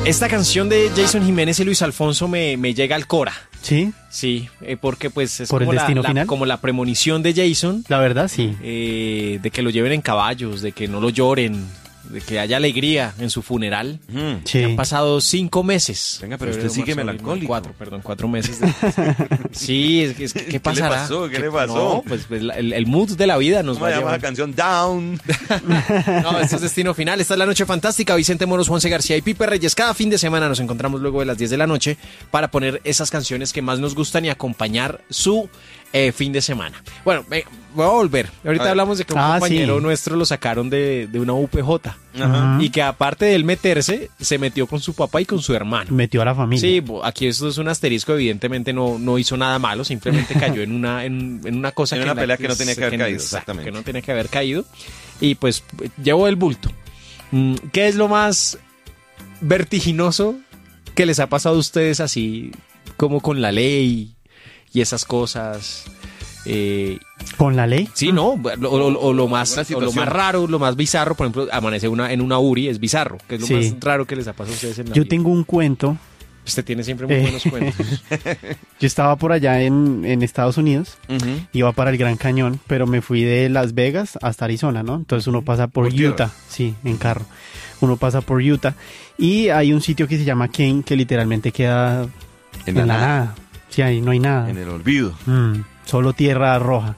Esta canción de Jason Jiménez y Luis Alfonso me llega al cora. ¿Sí? Sí, porque pues es ¿Por como el destino final? como la premonición de Jason, La verdad, sí. de que lo lleven en caballos, de que no lo lloren, de que haya alegría en su funeral. Sí. Han pasado 5 meses. Venga, pero usted Febrero, sigue marzo, melancólico. abril, 4 meses. Sí, es que ¿qué pasará? ¿Qué le pasó? No, pues el mood de la vida nos ¿Cómo va se a llama la llevar. canción? Down. No, esto es Destino Final. Esta es La Noche Fantástica. Vicente Moros, Juanse García y Pipe Reyes. Cada fin de semana nos encontramos luego de las 10 de la noche para poner esas canciones que más nos gustan y acompañar su fin de semana. Bueno, voy a volver. Ahorita hablamos de que un compañero sí. nuestro lo sacaron de una UPJ. Ajá. Y que aparte de él meterse, se metió con su papá y con su hermano. Metió a la familia. Sí, aquí esto es un asterisco, evidentemente no hizo nada malo, simplemente cayó en una cosa En una pelea que no tenía que haber caído, exacto, exactamente. que no tenía que haber caído, y pues llevó el bulto. ¿Qué es lo más vertiginoso que les ha pasado a ustedes así como con la ley y esas cosas? ¿Con la ley? Sí, ¿no? O lo más raro, lo más bizarro, por ejemplo, amanece en una URI, es bizarro, que es lo Sí. más raro que les ha pasado a ustedes en la Yo vida. tengo un cuento. Usted tiene siempre muy buenos cuentos. Yo estaba por allá en Estados Unidos, iba para el Gran Cañón, pero me fui de Las Vegas hasta Arizona, ¿no? Entonces uno pasa por ¿Por tierra? Utah, sí, en carro. Uno pasa por Utah y hay un sitio que se llama Kane que literalmente queda En en la la nada. nada. Sí, ahí no hay nada. En el olvido. Solo tierra roja.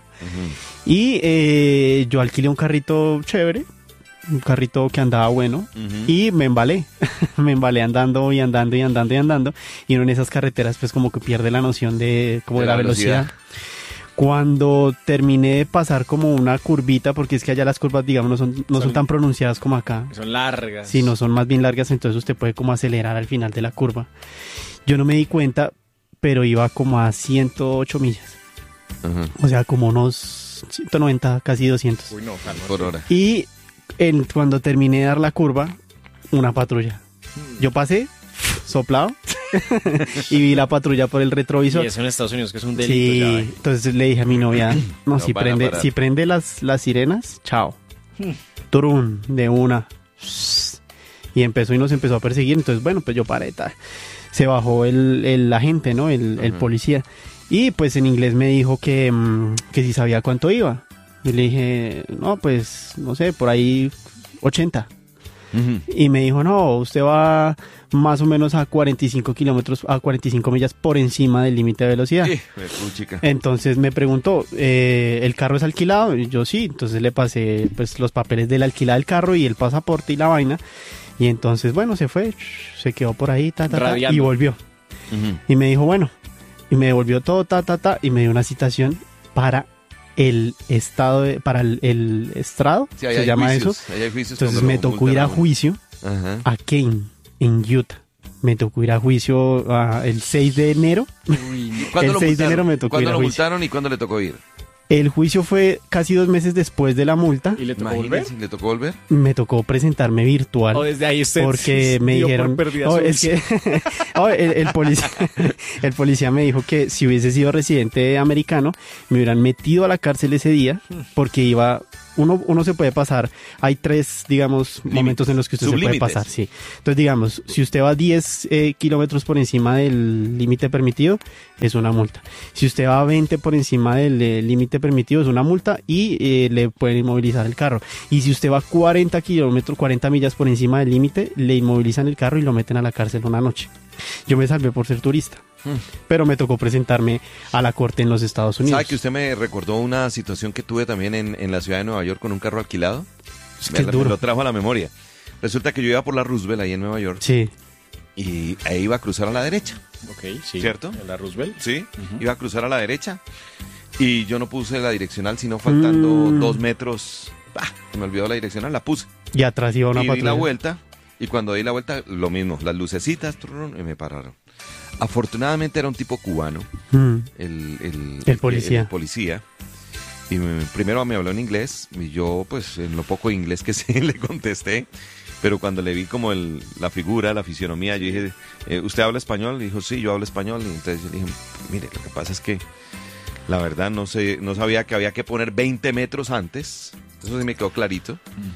Y yo alquilé un carrito chévere, un carrito que andaba bueno, y me embalé. Me embalé andando y andando y andando y andando. Y uno en esas carreteras pues como que pierde la noción de como de la velocidad. Cuando terminé de pasar como una curvita, porque es que allá las curvas, digamos, no son tan pronunciadas como acá. Son largas. Sí, no son más bien largas, entonces usted puede como acelerar al final de la curva. Yo no me di cuenta, pero iba como a 108 millas. O sea, como unos 190, casi 200. Uy, no, calma. Por hora. Y cuando terminé de dar la curva, una patrulla. Yo pasé, soplado, y vi la patrulla por el retrovisor. Y eso en Estados Unidos, que es un delito. Sí, ya, entonces le dije a mi novia, no, No si van a parar. prende las sirenas, chao. Turun, de una. Y nos empezó a perseguir, entonces bueno, pues yo paré, se bajó el agente, ¿no? El policía. Y pues en inglés me dijo que si sabía cuánto iba. Y le dije, no, pues, no sé, por ahí 80. Y me dijo, no, usted va más o menos a 45 millas por encima del límite de velocidad. Chica. Entonces me preguntó, ¿el carro es alquilado? Y yo sí, entonces le pasé pues los papeles de la alquilada del carro y el pasaporte y la vaina. Y entonces, bueno, se fue, se quedó por ahí, y volvió. Y me dijo, bueno, y me devolvió todo, y me dio una citación para el estrado, Sí, se llama juicios, eso. ahí hay juicios Entonces cuando me lo tocó ir multan a uno. juicio a Kane, en Utah. Me tocó ir a juicio el 6 de enero. ¿Cuándo El 6 de enero me tocó ir ¿Cuándo a lo juicio. multaron y cuándo le tocó ir? El juicio fue casi 2 meses después de la multa. ¿Y le tocó volver? Imagínense, ¿le tocó volver? Me tocó presentarme virtual. O desde ahí usted Porque me dio por dijeron, perdida oh, su es que el policía me dijo que si hubiese sido residente americano me hubieran metido a la cárcel ese día porque uno se puede pasar, hay 3, digamos, momentos en los que usted se puede Sublímites. pasar, sí. Entonces, digamos, si usted va 10 kilómetros por encima del límite permitido, es una multa. Si usted va 20 por encima del límite permitido, es una multa y le pueden inmovilizar el carro. Y si usted va 40 millas por encima del límite, le inmovilizan el carro y lo meten a la cárcel una noche. Yo me salvé por ser turista, pero me tocó presentarme a la corte en los Estados Unidos. ¿Sabe que usted me recordó una situación que tuve también en la ciudad de Nueva York con un carro alquilado? Es que es Me duro. lo trajo a la memoria. Resulta que yo iba por la Roosevelt ahí en Nueva York Sí. y ahí iba a cruzar a la derecha. Ok, sí. ¿Cierto? En la Roosevelt. Sí, iba a cruzar a la derecha y yo no puse la direccional, sino faltando 2 metros. Se me olvidó la direccional, la puse. Y atrás iba una Y di patrulla. la vuelta, y cuando di la vuelta, lo mismo, las lucecitas, y me pararon. Afortunadamente era un tipo cubano, el policía. el policía. Y primero me habló en inglés, y yo, pues, en lo poco inglés que sé, le contesté. Pero cuando le vi como la figura, la fisionomía, yo dije, ¿usted habla español? Y dijo, sí, yo hablo español. Y entonces yo le dije, mire, lo que pasa es que la verdad no sabía que había que poner 20 metros antes. Eso sí me quedó clarito.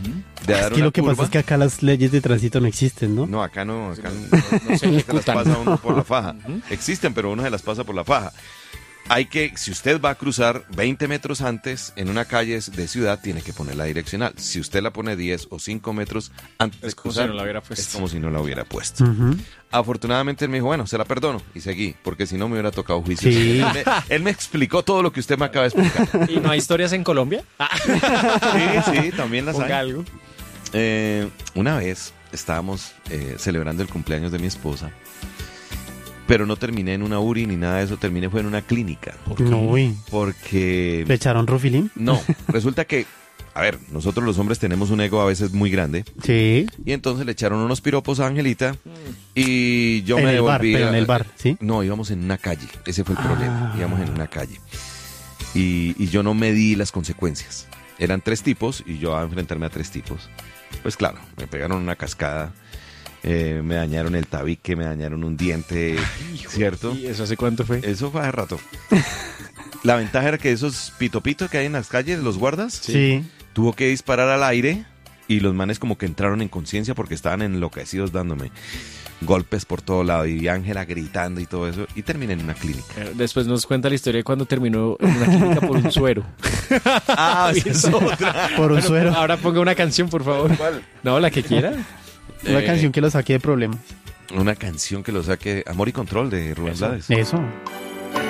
de dar Es que una lo que curva. pasa es que acá las leyes de tránsito no existen, ¿no? No, acá no se las ejecutan. pasa uno por la faja. Existen, pero uno se las pasa por la faja. Hay que, si usted va a cruzar 20 metros antes en una calle de ciudad, tiene que poner la direccional. Si usted la pone 10 o 5 metros antes de Es como cruzar, si no la hubiera puesto. es como si no la hubiera puesto. Ujú. Afortunadamente él me dijo, bueno, se la perdono, y seguí, porque si no me hubiera tocado juicio. Sí. Él me explicó todo lo que usted me acaba de explicar. ¿Y no hay historias en Colombia? Sí, también las Ponga hay. algo. Una vez estábamos celebrando el cumpleaños de mi esposa, pero no terminé en una URI ni nada de eso, terminé fue en una clínica. No, uy. Porque... ¿Le echaron rufilín? No, resulta que, a ver, nosotros los hombres tenemos un ego a veces muy grande, Sí. y entonces le echaron unos piropos a Angelita, y yo En me el bar, devolví. pero en el bar, ¿sí? No, íbamos en una calle, ese fue el problema, Ah. íbamos en una calle. Y yo no medí las consecuencias. Eran 3 tipos, y yo a enfrentarme a 3 tipos. Pues claro, me pegaron una cascada, me dañaron el tabique, me dañaron un diente, ¿cierto? ¿Y eso hace cuánto fue? Eso fue hace rato. La ventaja era que esos pito que hay en las calles, los guardas, Sí. tuvo que disparar al aire y los manes como que entraron en conciencia porque estaban enloquecidos dándome golpes por todo lado y Ángela gritando y todo eso y terminé en una clínica. Después nos cuenta la historia de cuando terminó en una clínica por un suero. Ah, esa es otra. Por un suero. Ahora ponga una canción, por favor. ¿Cuál? No, la que quiera. Una canción que lo saque de problemas. Una canción que lo saque, Amor y Control de Rubén Blades. Eso.